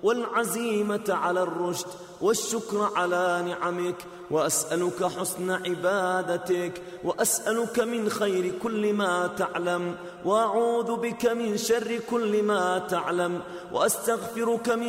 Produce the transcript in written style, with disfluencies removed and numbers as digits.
والعزيمة على الرشد والشكر على نعمك، وأسألك حسن عبادتك، وأسألك من خير كل ما تعلم، وأعوذ بك من شر كل ما تعلم، وأستغفرك من